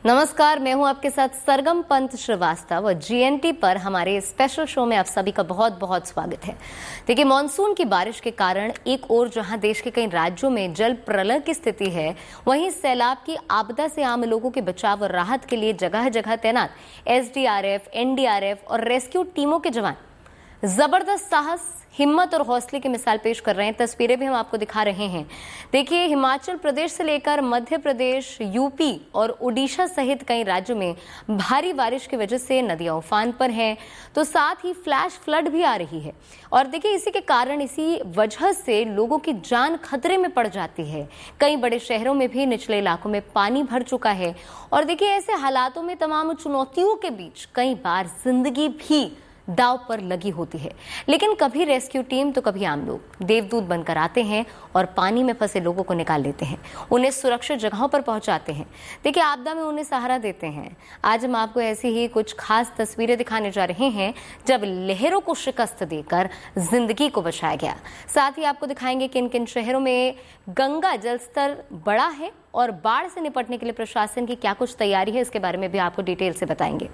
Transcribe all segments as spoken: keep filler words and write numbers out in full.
नमस्कार, मैं हूं आपके साथ सरगम पंत श्रीवास्तव और जीएनटी पर हमारे स्पेशल शो में आप सभी का बहुत बहुत स्वागत है। देखिए, मानसून की बारिश के कारण एक ओर जहां देश के कई राज्यों में जल प्रलय की स्थिति है, वहीं सैलाब की आपदा से आम लोगों के बचाव और राहत के लिए जगह जगह तैनात एसडीआरएफ, एनडीआरएफ और रेस्क्यू टीमों के जवान जबरदस्त साहस, हिम्मत और हौसले की मिसाल पेश कर रहे हैं। तस्वीरें भी हम आपको दिखा रहे हैं। देखिए, हिमाचल प्रदेश से लेकर मध्य प्रदेश, यूपी और उड़ीसा सहित कई राज्यों में भारी बारिश की वजह से नदियां उफान पर हैं, तो साथ ही फ्लैश फ्लड भी आ रही है। और देखिए, इसी के कारण, इसी वजह से लोगों की जान खतरे में पड़ जाती है। कई बड़े शहरों में भी निचले इलाकों में पानी भर चुका है। और देखिए, ऐसे हालातों में तमाम चुनौतियों के बीच कई बार जिंदगी भी दांव पर लगी होती है। लेकिन कभी रेस्क्यू टीम तो कभी आम लोग देवदूत बनकर आते हैं और पानी में फंसे लोगों को निकाल लेते हैं, उन्हें सुरक्षित जगहों पर पहुंचाते हैं। देखिए, आपदा में उन्हें सहारा देते हैं। आज हम आपको ऐसी ही कुछ खास तस्वीरें दिखाने जा रहे हैं जब लहरों को शिकस्त देकर जिंदगी को बचाया गया। साथ ही आपको दिखाएंगे किन किन शहरों में गंगा जलस्तर बढ़ा है और बाढ़ से निपटने के लिए प्रशासन की क्या कुछ तैयारी है, इसके बारे में भी आपको डिटेल से बताएंगे।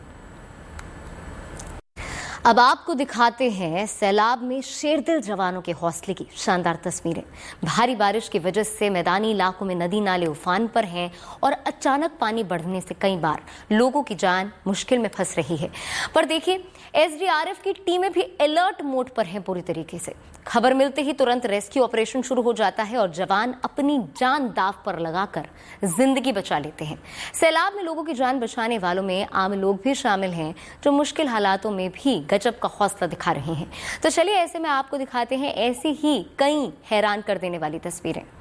अब आपको दिखाते हैं सैलाब में शेरदिल जवानों के हौसले की शानदार तस्वीरें। भारी बारिश की वजह से मैदानी इलाकों में नदी नाले उफान पर हैं और अचानक पानी बढ़ने से कई बार लोगों की जान मुश्किल में फंस रही है। पर देखिए, एसडीआरएफ की टीमें भी अलर्ट मोड पर हैं पूरी तरीके से। खबर मिलते ही तुरंत रेस्क्यू ऑपरेशन शुरू हो जाता है और जवान अपनी जान दांव पर लगाकर जिंदगी बचा लेते हैं। सैलाब में लोगों की जान बचाने वालों में आम लोग भी शामिल हैं, जो मुश्किल हालातों में भी गजब का हौसला दिखा रहे हैं। तो चलिए, ऐसे में आपको दिखाते हैं ऐसी ही कई हैरान कर देने वाली तस्वीरें।